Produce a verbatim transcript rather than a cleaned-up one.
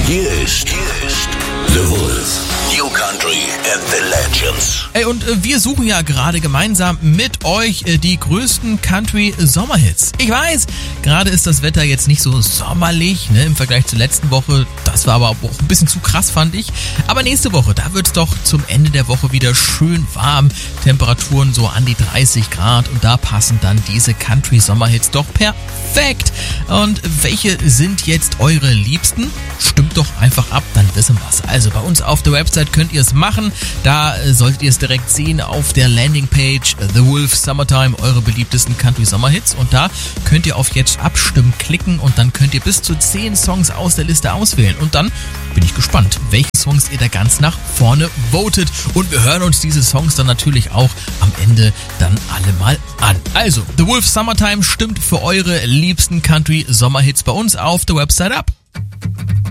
Hier ist, hier ist The Wolf. New Country and the Legends. Ey, und äh, wir suchen ja gerade gemeinsam mit euch äh, die größten Country-Sommerhits. Ich weiß, gerade ist das Wetter jetzt nicht so sommerlich, ne, im Vergleich zur letzten Woche. Das war aber auch ein bisschen zu krass, fand ich. Aber nächste Woche, da wird's doch zum Ende der Woche wieder schön warm. Temperaturen so an die dreißig Grad und da passen dann diese Country-Sommerhits doch perfekt. Und welche sind jetzt eure Liebsten? Stimmt doch einfach ab, dann wissen wir's. Also bei uns auf der Website könnt ihr es machen. Da äh, solltet ihr es direkt sehen auf der Landingpage The Wolf Summertime, eure beliebtesten Country-Sommerhits. Und da könnt ihr auf Jetzt abstimmen klicken und dann könnt ihr bis zu zehn Songs aus der Liste auswählen. Und dann bin ich gespannt, welche Songs ihr da ganz nach vorne votet. Und wir hören uns diese Songs dann natürlich auch am Ende dann alle mal an. Also, The Wolf Summertime stimmt für eure liebsten Country-Sommerhits bei uns auf der Website ab.